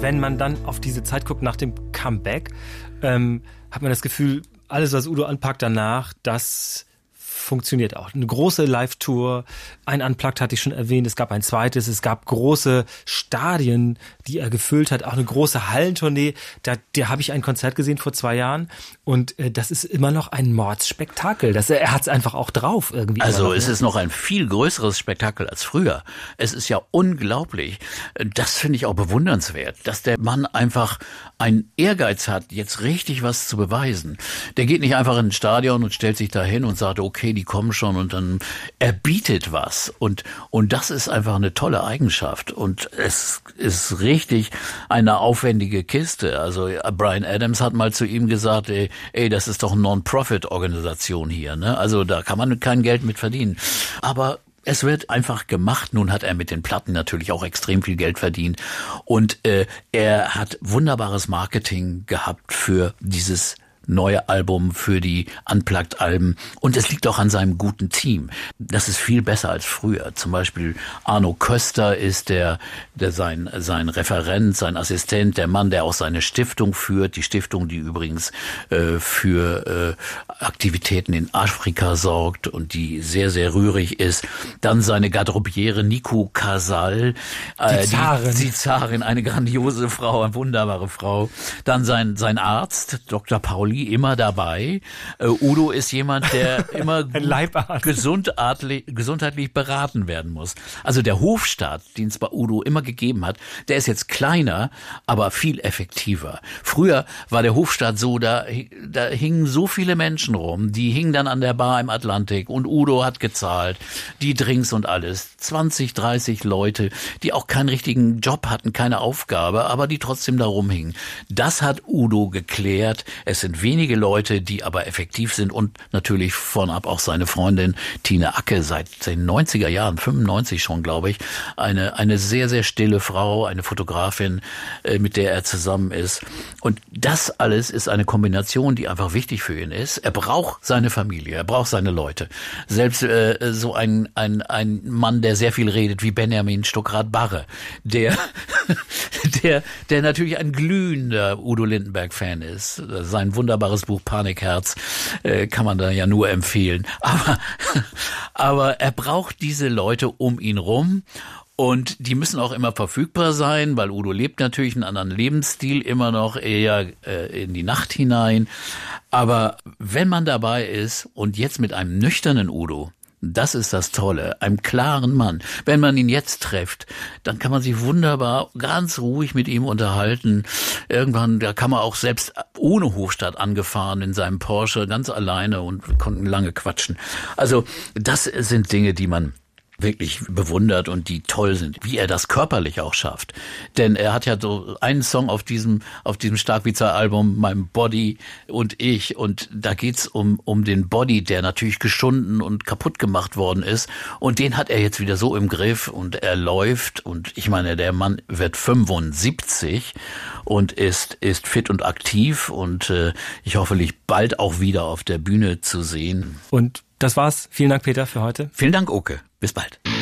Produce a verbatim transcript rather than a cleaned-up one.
wenn man dann auf diese Zeit guckt nach dem Comeback, ähm, hat man das Gefühl, alles, was Udo anpackt danach, das funktioniert auch. Eine große Live-Tour, ein Unplugged hatte ich schon erwähnt, es gab ein zweites, es gab große Stadien, die er gefüllt hat, auch eine große Hallentournee. Da, da habe ich ein Konzert gesehen vor zwei Jahren und äh, das ist immer noch ein Mordsspektakel. Das, er hat es einfach auch drauf irgendwie. Also es ist noch ein viel größeres Spektakel als früher. Es ist ja unglaublich. Das finde ich auch bewundernswert, dass der Mann einfach einen Ehrgeiz hat, jetzt richtig was zu beweisen. Der geht nicht einfach in ein Stadion und stellt sich da hin und sagt, okay, die kommen schon, und dann er bietet was. Und, und das ist einfach eine tolle Eigenschaft. Und es ist richtig eine aufwendige Kiste. Also Bryan Adams hat mal zu ihm gesagt, ey, ey das ist doch eine Non-Profit-Organisation hier, ne? Also da kann man kein Geld mit verdienen. Aber es wird einfach gemacht. Nun hat er mit den Platten natürlich auch extrem viel Geld verdient. Und äh, er hat wunderbares Marketing gehabt für dieses neue Album, für die Unplugged-Alben. Und es liegt auch an seinem guten Team. Das ist viel besser als früher. Zum Beispiel Arno Köster ist der, der sein, sein Referent, sein Assistent, der Mann, der auch seine Stiftung führt. Die Stiftung, die übrigens äh, für äh, Aktivitäten in Afrika sorgt und die sehr, sehr rührig ist. Dann seine Garderobiere Nico Casal. Äh, die Zarin. Die, die Zarin, eine grandiose Frau, eine wunderbare Frau. Dann sein, sein Arzt, Doktor Pauli, immer dabei. Uh, Udo ist jemand, der immer gesundheitlich, gesundheitlich beraten werden muss. Also der Hofstaat, den es bei Udo immer gegeben hat, der ist jetzt kleiner, aber viel effektiver. Früher war der Hofstaat so, da, da hingen so viele Menschen rum, die hingen dann an der Bar im Atlantik und Udo hat gezahlt, die Drinks und alles. zwanzig, dreißig Leute, die auch keinen richtigen Job hatten, keine Aufgabe, aber die trotzdem da rumhingen. Das hat Udo geklärt. Es sind wenige Leute, die aber effektiv sind, und natürlich vornab auch seine Freundin Tine Acke, seit den neunziger Jahren, fünfundneunzig schon, glaube ich, eine eine sehr, sehr stille Frau, eine Fotografin, äh, mit der er zusammen ist. Und das alles ist eine Kombination, die einfach wichtig für ihn ist. Er braucht seine Familie, er braucht seine Leute. Selbst äh, so ein ein ein Mann, der sehr viel redet, wie Benjamin Stuckrad-Barre, der der der natürlich ein glühender Udo Lindenberg-Fan ist. Sein wunderbares Buch Panikherz äh, kann man da ja nur empfehlen. Aber, aber er braucht diese Leute um ihn rum. Und die müssen auch immer verfügbar sein, weil Udo lebt natürlich einen anderen Lebensstil, immer noch eher äh, in die Nacht hinein. Aber wenn man dabei ist und jetzt mit einem nüchternen Udo, das ist das Tolle, einem klaren Mann. Wenn man ihn jetzt trifft, dann kann man sich wunderbar ganz ruhig mit ihm unterhalten. Irgendwann, da kann man auch selbst ohne Hofstaat angefahren in seinem Porsche ganz alleine und wir konnten lange quatschen. Also das sind Dinge, die man wirklich bewundert und die toll sind, wie er das körperlich auch schafft. Denn er hat ja so einen Song auf diesem auf diesem Starkwitzer-Album, Mein Body und ich, und da geht's um um den Body, der natürlich geschunden und kaputt gemacht worden ist, und den hat er jetzt wieder so im Griff und er läuft, und ich meine, der Mann wird fünfundsiebzig und ist ist fit und aktiv, und äh, ich hoffe, bald auch wieder auf der Bühne zu sehen. Und das war's. Vielen Dank, Peter, für heute. Vielen Dank, Oke. Bis bald.